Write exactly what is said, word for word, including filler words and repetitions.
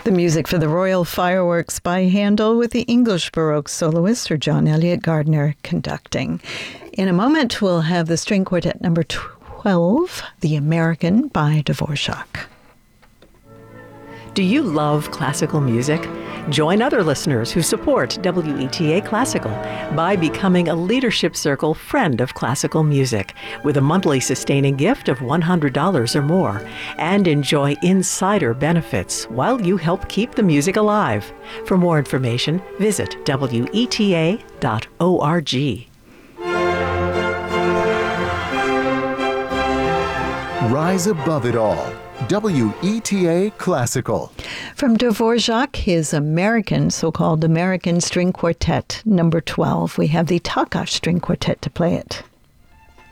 The music for the Royal Fireworks by Handel with the English Baroque soloist, Sir John Eliot Gardiner, conducting. In a moment, we'll have the string quartet number twelve, The American by Dvorak. Do you love classical music? Join other listeners who support W E T A Classical by becoming a Leadership Circle Friend of Classical Music with a monthly sustaining gift of one hundred dollars or more, and enjoy insider benefits while you help keep the music alive. For more information, visit W E T A dot org. Rise above it all. W E T A Classical. From Dvorak, his American, so-called American String Quartet, number twelve. We have the Takas String Quartet to play it.